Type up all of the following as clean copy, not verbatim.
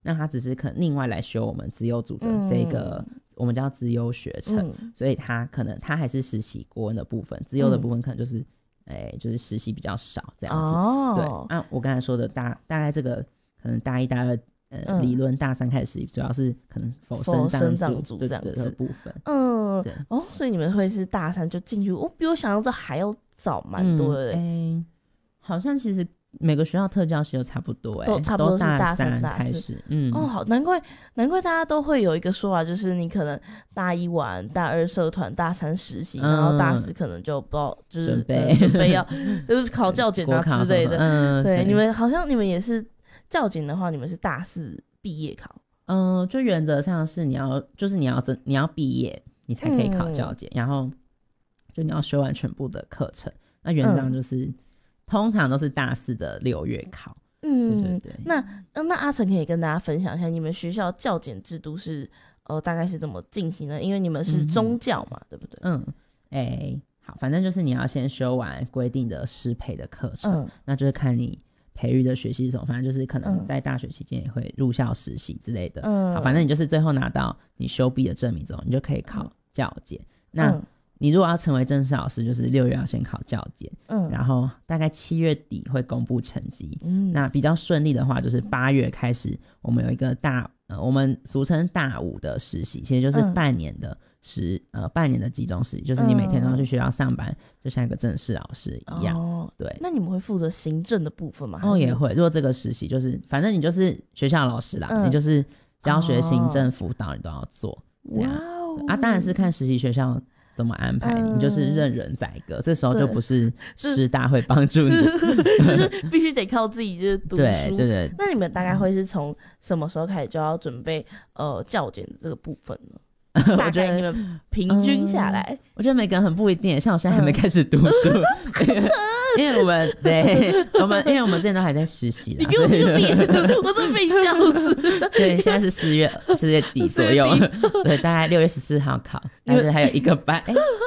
那他只是可能另外来修我们资优组的这个、我们叫资优学程、所以他可能他还是实习国文的部分，资优的部分可能就是就是实习比较少这样子、对我刚才说的大概这个可能大一大二理论大三开始实习，主要是可能生长组这样子的部分。对所以你们会是大三就进去，比我想象这还要早蛮多的好像其实每个学校特教系都差不多都差不多是大三大开始。 好，难怪大家都会有一个说法，就是你可能大一玩，大二社团，大三实习，然后大四可能就不知道就是准备要就是考教检啊之类的。对，你们好像你们也是教检的话，你们是大四毕业考。 就原则上是你要毕业你才可以考教检，然后就你要修完全部的课程。那原则上就是通常都是大四的6月考。对。 那阿成可以跟大家分享一下你们学校教检制度是大概是怎么进行的？因为你们是宗教嘛，对不对？ 好，反正就是你要先修完规定的师培的课程，那就是看你培育的学习是什么，反正就是可能在大学期间也会入校实习之类的。好，反正你就是最后拿到你修毕的证明之后，你就可以考教检。那你如果要成为正式老师，就是6月要先考教检，然后大概7月底会公布成绩。那比较顺利的话，就是8月开始，我们有一个我们俗称大5的实习，其实就是半年的集中实习，就是你每天都要去学校上班，就像一个正式老师一样。对。 那你们会负责行政的部分吗？ 也会。如果这个实习就是反正你就是学校老师啦，你就是教学、行政、辅导你都要做这样。当然是看实习学校怎么安排你，就是任人宰割，这时候就不是师大会帮助你， 就是必须得靠自己就是读书。 对。 那你们大概会是从什么时候开始就要准备教检这个部分呢？大概你们平均下来， 我觉得每个人很不一定，像我现在还没开始读书，因为我们因为我们之前都还在实习啦， 你给我这个脸，我真被笑死。 对，现在是4月底左右，对，大概6月14号考，但是还有1个半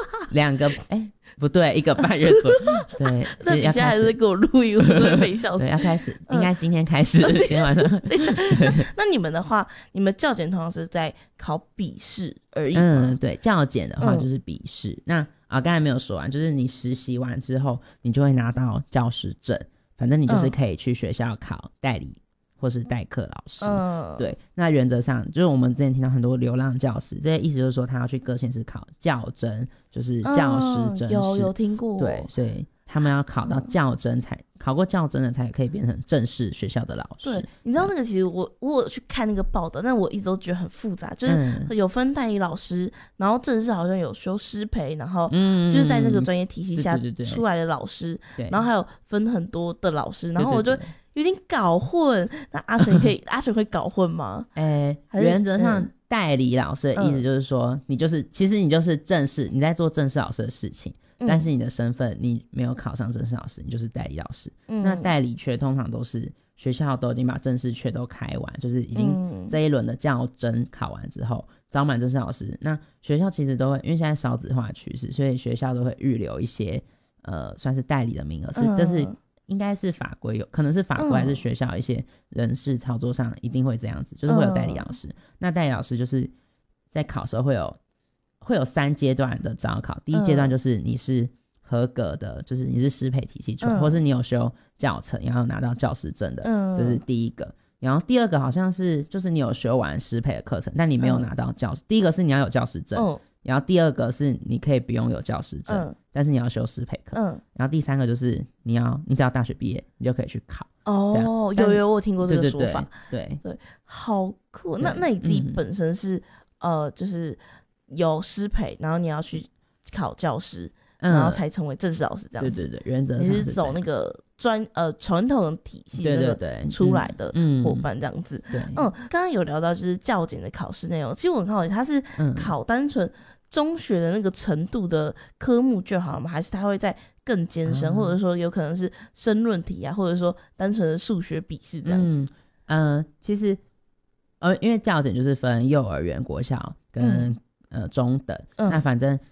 2个不对，1个半月左右。对， 那你现在还是给我录音，我真的被笑死。 对，要开始，应该今天开始，今天晚上。 那你们的话，你们教检通常是在考笔试而已吗？ 对，教检的话就是笔试。那刚才没有说完，就是你实习完之后，你就会拿到教师证，反正你就是可以去学校考代理或是代课老师。对，那原则上就是我们之前听到很多流浪教师，这些意思就是说他要去各县市考教甄，就是教师甄试。 有听过。 对，所以他们要考到教甄考过教甄的才可以变成正式学校的老师。 对，你知道那个其实我有去看那个报道，但我一直都觉得很复杂，就是有分代理老师，然后正式好像有修师培，然后就是在那个专业体系下出来的老师，然后还有分很多的老师，然后我就有点搞混。那阿成会搞混吗？ 原则上代理老师的意思就是说，其实你就是正式你在做正式老师的事情，但是你的身份你没有考上正式老师，你就是代理老师。那代理缺通常都是学校都已经把正式缺都开完，就是已经这一轮的教甄考完之后招满正式老师，那学校其实都会，因为现在少子化的趋势，所以学校都会预留一些算是代理的名额，这是应该是法规可能是法规还是学校一些人事操作上一定会这样子，就是会有代理老师。那代理老师就是在考的时候会有3阶段的招考，第一阶段就是你是合格的，就是你是师培体系出来，或是你有修教程然后拿到教师证的，这是第一个。然后第二个好像是就是你有修完师培的课程，但你没有拿到第一个是你要有教师证，然后第二个是你可以不用有教师证，但是你要修师培课，然后第三个就是你只要大学毕业你就可以去考。 我有听过这个说法。 对， 好酷。那你自己本身是就是有师培，然后你要去考教师，然后才成为正式老师这样子。 对，原则上你是走那个传统体系的出来的伙伴这样子。刚刚有聊到就是教检的考试内容，其实我很好奇，它是考单纯中学的那个程度的科目就好了吗？还是它会再更艰深，或者说有可能是申论题啊，或者说单纯的数学笔试这样子？ 其实因为教检就是分幼儿园、国小跟中等，那反正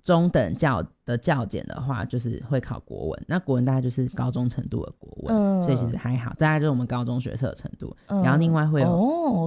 中等的教检的话，就是会考国文，那国文大概就是高中程度的国文，所以其实还好，大概就是我们高中学测的程度。然后另外会有